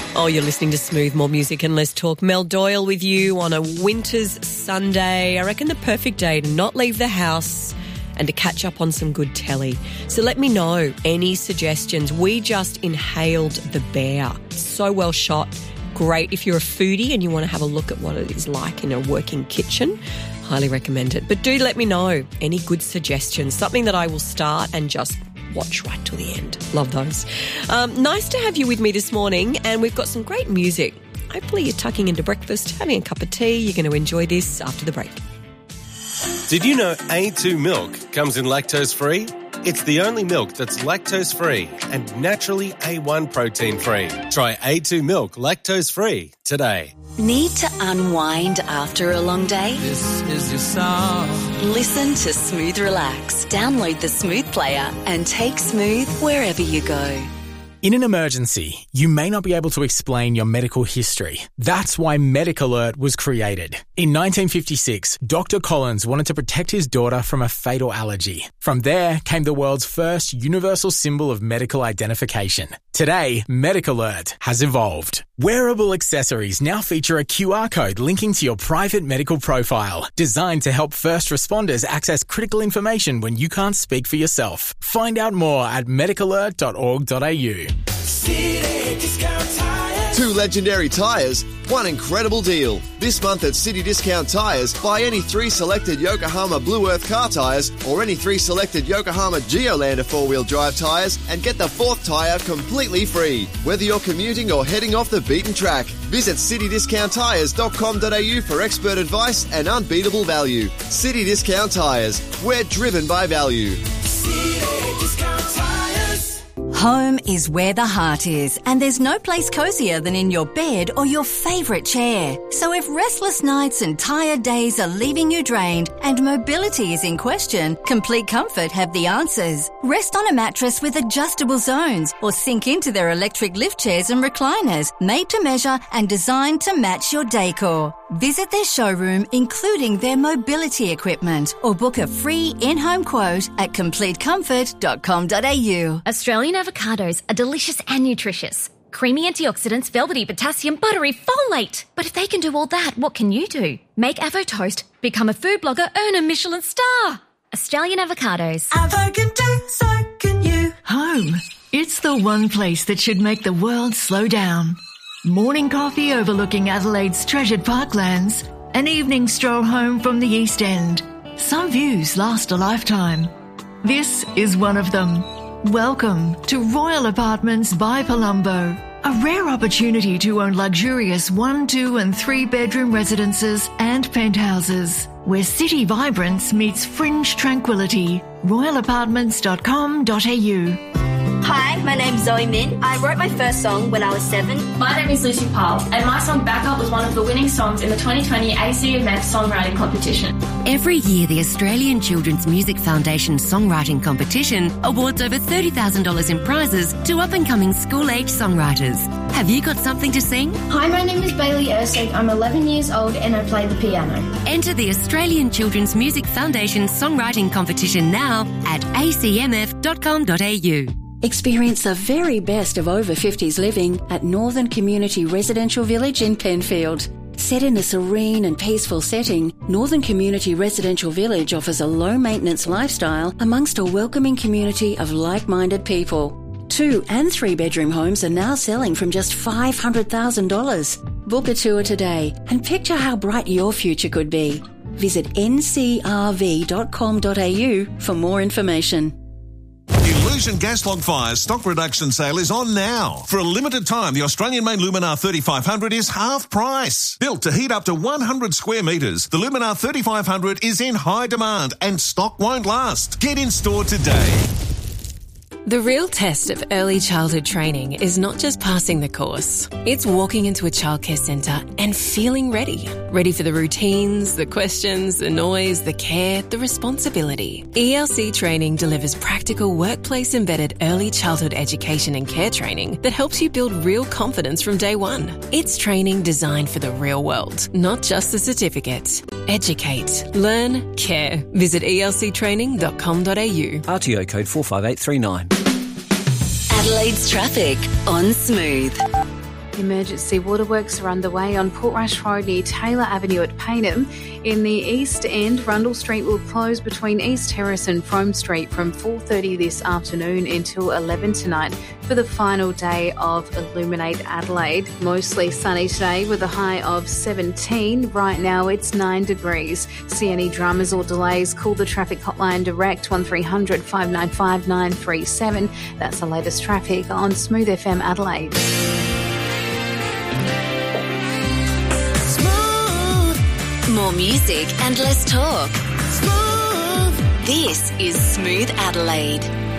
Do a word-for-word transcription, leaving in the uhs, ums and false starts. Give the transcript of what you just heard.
Oh, you're listening to Smooth, more music and less talk. Mel Doyle with you on a winter's Sunday. I reckon the perfect day to not leave the house and to catch up on some good telly. So let me know any suggestions. We just inhaled The Bear. So well shot. Great if you're a foodie and you want to have a look at what it is like in a working kitchen. Highly recommend it. But do let me know any good suggestions. Something that I will start and just watch right till the end. Love those. Um, nice to have you with me this morning, and we've got some great music. Hopefully you're tucking into breakfast, having a cup of tea. You're going to enjoy this after the break. Did you know A two milk comes in lactose-free? It's the only milk that's lactose-free and naturally A one protein-free. Try A two milk lactose-free today. Need to unwind after a long day? This is your song. Listen to Smooth Relax. Download the Smooth player and take Smooth wherever you go. In an emergency, you may not be able to explain your medical history. That's why Medic Alert was created. In nineteen fifty-six, Doctor Collins wanted to protect his daughter from a fatal allergy. From there came the world's first universal symbol of medical identification. Today, Medic Alert has evolved. Wearable accessories now feature a Q R code linking to your private medical profile, designed to help first responders access critical information when you can't speak for yourself. Find out more at medic alert dot org dot a u. City Discount Tires. Two legendary tyres, one incredible deal. This month at City Discount Tyres, buy any three selected Yokohama Blue Earth car tyres or any three selected Yokohama Geolander four-wheel drive tyres and get the fourth tyre completely free. Whether you're commuting or heading off the beaten track, visit city discount tyres dot com dot a u for expert advice and unbeatable value. City Discount Tyres, we're driven by value. City Discount Tires. Home is where the heart is, and there's no place cozier than in your bed or your favourite chair. So if restless nights and tired days are leaving you drained and mobility is in question, Complete Comfort have the answers. Rest on a mattress with adjustable zones or sink into their electric lift chairs and recliners, made to measure and designed to match your decor. Visit their showroom, including their mobility equipment, or book a free in-home quote at complete comfort dot com dot a u. Australian avocados are delicious and nutritious. Creamy antioxidants, velvety potassium, buttery folate. But if they can do all that, what can you do? Make Avo Toast, become a food blogger, earn a Michelin star. Australian avocados. Avo can do, so can you. Home. It's the one place that should make the world slow down. Morning coffee overlooking Adelaide's treasured parklands. An evening stroll home from the East End. Some views last a lifetime. This is one of them. Welcome to Royal Apartments by Palumbo. A rare opportunity to own luxurious one, two and three bedroom residences and penthouses, where city vibrance meets fringe tranquility. royal apartments dot com dot a u. Hi, my name's Zoe Min. I wrote my first song when I was seven. My name is Lucy Powell, and my song Back Up was one of the winning songs in the twenty twenty A C M F Songwriting Competition. Every year, the Australian Children's Music Foundation Songwriting Competition awards over thirty thousand dollars in prizes to up-and-coming school-age songwriters. Have you got something to sing? Hi, my name is Bailey Ersig. I'm eleven years old and I play the piano. Enter the Australian Children's Music Foundation Songwriting Competition now at a c m f dot com dot a u. Experience the very best of over fifties living at Northern Community Residential Village in Penfield. Set in a serene and peaceful setting, Northern Community Residential Village offers a low-maintenance lifestyle amongst a welcoming community of like-minded people. Two and three-bedroom homes are now selling from just five hundred thousand dollars. Book a tour today and picture how bright your future could be. Visit n c r v dot com dot a u for more information. Illusion Gas Log Fire's stock reduction sale is on now. For a limited time, the Australian-made Luminar thirty-five hundred is half price. Built to heat up to one hundred square metres, the Luminar thirty-five hundred is in high demand and stock won't last. Get in store today. The real test of early childhood training is not just passing the course. It's walking into a childcare centre and feeling ready. Ready for the routines, the questions, the noise, the care, the responsibility. E L C Training delivers practical workplace-embedded early childhood education and care training that helps you build real confidence from day one. It's training designed for the real world, not just the certificate. Educate, learn, care. Visit e l c training dot com dot a u. R T O code four five eight three nine. Adelaide's traffic on Smooth. emergency waterworks are underway on Portrush Road near Taylor Avenue at Payneham. In the East End, Rundle Street will close between East Terrace and Frome Street from four thirty this afternoon until eleven tonight for the final day of Illuminate Adelaide. Mostly sunny today with a high of seventeen. Right now it's nine degrees. See any dramas or delays, call the traffic hotline direct one three hundred five nine five nine three seven. That's the latest traffic on Smooth F M Adelaide. More music and less talk. Smooth. This is Smooth Adelaide.